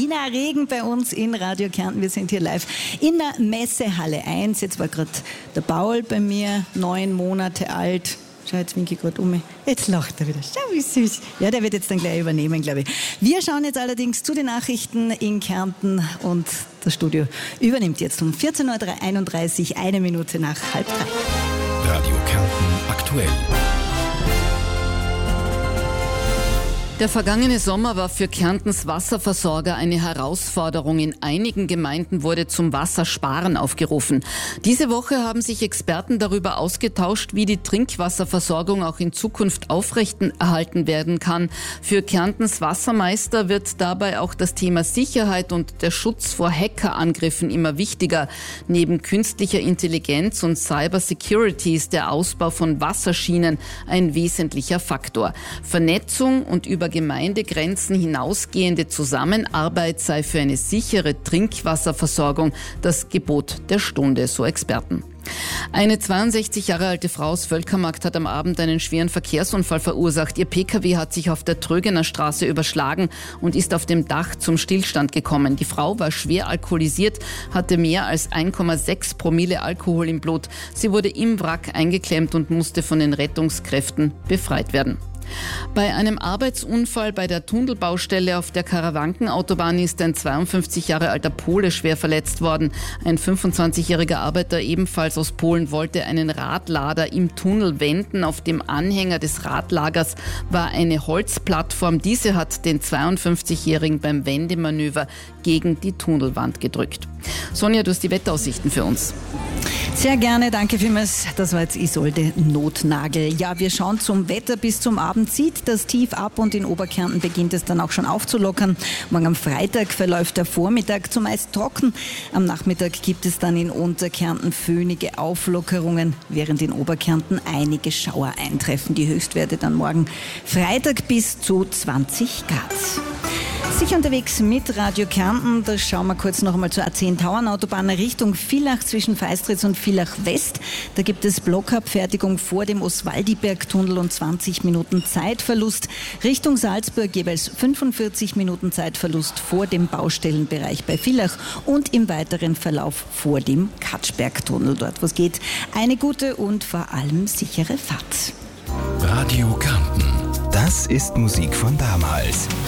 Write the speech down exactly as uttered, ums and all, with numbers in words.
Wiener Regen bei uns in Radio Kärnten. Wir sind hier live in der Messehalle eins. Jetzt war gerade der Paul bei mir, neun Monate alt. Schau, jetzt winke ich gerade um. Jetzt lacht er wieder. Schau, wie süß. Ja, der wird jetzt dann gleich übernehmen, glaube ich. Wir schauen jetzt allerdings zu den Nachrichten in Kärnten und das Studio übernimmt jetzt um vierzehn Uhr einunddreißig, eine Minute nach halb drei. Radio Kärnten aktuell. Der vergangene Sommer war für Kärntens Wasserversorger eine Herausforderung. In einigen Gemeinden wurde zum Wassersparen aufgerufen. Diese Woche haben sich Experten darüber ausgetauscht, wie die Trinkwasserversorgung auch in Zukunft aufrechterhalten werden kann. Für Kärntens Wassermeister wird dabei auch das Thema Sicherheit und der Schutz vor Hackerangriffen immer wichtiger. Neben künstlicher Intelligenz und Cyber Security ist der Ausbau von Wasserschienen ein wesentlicher Faktor. Vernetzung und über Gemeindegrenzen hinausgehende Zusammenarbeit sei für eine sichere Trinkwasserversorgung das Gebot der Stunde, so Experten. Eine zweiundsechzig Jahre alte Frau aus Völkermarkt hat am Abend einen schweren Verkehrsunfall verursacht. Ihr Pkw hat sich auf der Trögener Straße überschlagen und ist auf dem Dach zum Stillstand gekommen. Die Frau war schwer alkoholisiert, hatte mehr als eins Komma sechs Promille Alkohol im Blut. Sie wurde im Wrack eingeklemmt und musste von den Rettungskräften befreit werden. Bei einem Arbeitsunfall bei der Tunnelbaustelle auf der Karawankenautobahn ist ein zweiundfünfzig Jahre alter Pole schwer verletzt worden. Ein fünfundzwanzigjähriger Arbeiter, ebenfalls aus Polen, wollte einen Radlader im Tunnel wenden. Auf dem Anhänger des Radlagers war eine Holzplattform. Diese hat den zweiundfünfzigjährigen beim Wendemanöver gegen die Tunnelwand gedrückt. Sonja, du hast die Wetteraussichten für uns. Sehr gerne, danke vielmals. Das war jetzt Isolde Notnagel. Ja, wir schauen zum Wetter. Bis zum Abend zieht das Tief ab und in Oberkärnten beginnt es dann auch schon aufzulockern. Morgen am Freitag verläuft der Vormittag zumeist trocken. Am Nachmittag gibt es dann in Unterkärnten föhnige Auflockerungen, während in Oberkärnten einige Schauer eintreffen. Die Höchstwerte dann morgen Freitag bis zu zwanzig Grad. Sicher unterwegs mit Radio Kärnten. Da schauen wir kurz noch einmal zur A zehn Tauernautobahn Richtung Villach zwischen Feistritz und Villach West. Da gibt es Blockabfertigung vor dem Oswaldiberg-Tunnel und zwanzig Minuten Zeitverlust. Richtung Salzburg jeweils fünfundvierzig Minuten Zeitverlust vor dem Baustellenbereich bei Villach und im weiteren Verlauf vor dem Katschberg-Tunnel. Dort, wo es geht, eine gute und vor allem sichere Fahrt. Radio Kärnten. Das ist Musik von damals.